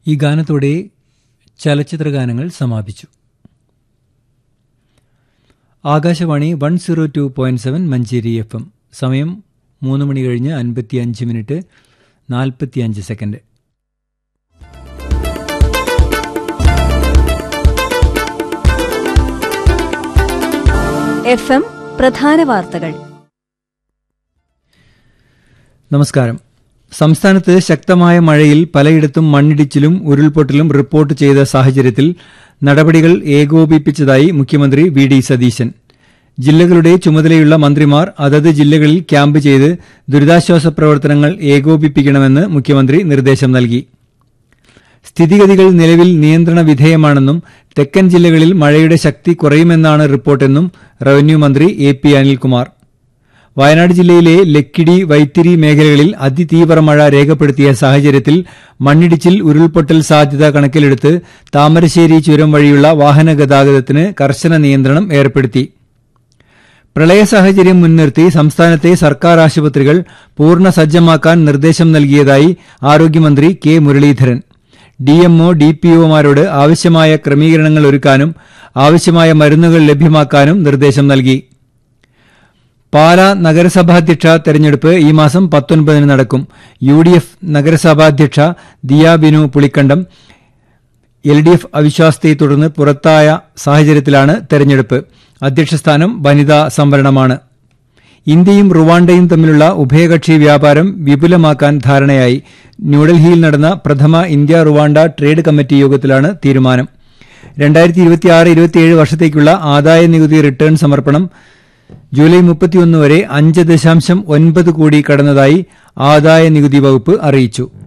ഈ ഗാനത്തോടെ ചലച്ചിത്ര ഗാനങ്ങൾ സമാപിച്ചു. ആകാശവാണി 102.7 മഞ്ചേരി FM. സമയം 3 മണി കഴിഞ്ഞ് 55 മിനിറ്റ് 45 സെക്കൻഡ്. FM പ്രധാന വാർത്തകൾ. നമസ്കാരം. സംസ്ഥാനത്ത് ശക്തമായ മഴയിൽ പലയിടത്തും മണ്ണിടിച്ചിലും ഉരുൾപൊട്ടലും റിപ്പോർട്ട് ചെയ്ത സാഹചര്യത്തിൽ നടപടികൾ ഏകോപിപ്പിച്ചതായി മുഖ്യമന്ത്രി വി ഡി സതീശൻ. ജില്ലകളുടെ ചുമതലയുള്ള മന്ത്രിമാർ അതത് ജില്ലകളിൽ ക്യാമ്പ് ചെയ്ത് ദുരിതാശ്വാസ പ്രവർത്തനങ്ങൾ ഏകോപിപ്പിക്കണമെന്ന് മുഖ്യമന്ത്രി നിർദ്ദേശം നൽകി. സ്ഥിതിഗതികൾ നിലവിൽ നിയന്ത്രണ വിധേയമാണെന്നും തെക്കൻ ജില്ലകളിൽ മഴയുടെ ശക്തി കുറയുമെന്നാണ് റിപ്പോർട്ടെന്നും റവന്യൂ മന്ത്രി എ പി അനിൽകുമാർ. വയനാട് ജില്ലയിലെ ലക്കിടി, വൈത്തിരി മേഖലകളിൽ അതിതീവ്ര മഴ രേഖപ്പെടുത്തിയ സാഹചര്യത്തിൽ മണ്ണിടിച്ചിൽ, ഉരുൾപൊട്ടൽ സാധ്യത കണക്കിലെടുത്ത് താമരശ്ശേരി ചുരം വഴിയുള്ള വാഹന ഗതാഗതത്തിന് കർശന നിയന്ത്രണം ഏർപ്പെടുത്തി. പ്രളയ സാഹചര്യം മുൻനിർത്തി സംസ്ഥാനത്തെ സർക്കാർ ആശുപത്രികൾ പൂർണ്ണ സജ്ജമാക്കാൻ നിർദ്ദേശം നൽകിയതായി ആരോഗ്യമന്ത്രി കെ മുരളീധരൻ. ഡിഎംഒ, ഡിപിഒമാരോട് ആവശ്യമായ ക്രമീകരണങ്ങൾ ഒരുക്കാനും ആവശ്യമായ മരുന്നുകൾ ലഭ്യമാക്കാനും നിർദ്ദേശം നൽകി. പാലാ നഗരസഭാധ്യക്ഷ തെരഞ്ഞെടുപ്പ് ഈ മാസം 19 നടക്കും. UDF നഗരസഭാധ്യക്ഷ ദിയ ബിനു പുളിക്കണ്ടം LDF അവിശ്വാസത്തെ തുടർന്ന് പുറത്തായ സാഹചര്യത്തിലാണ് തെരഞ്ഞെടുപ്പ്. അധ്യക്ഷസ്ഥാനം വനിതാ സംവരണമാണ്. ഇന്ത്യയും റുവാണ്ടയും തമ്മിലുള്ള ഉഭയകക്ഷി വ്യാപാരം വിപുലമാക്കാൻ ധാരണയായി. ന്യൂഡൽഹിയിൽ നടന്ന പ്രഥമ ഇന്ത്യ റുവാണ്ട ട്രേഡ് കമ്മിറ്റി യോഗത്തിലാണ് തീരുമാനം. 2026-27 വർഷത്തേക്കുള്ള ആദായ നികുതി റിട്ടേൺ സമർപ്പണം ജൂലൈ 31 വരെ 5.9 കോടി കടന്നതായി ആദായ നികുതി വകുപ്പ് അറിയിച്ചു.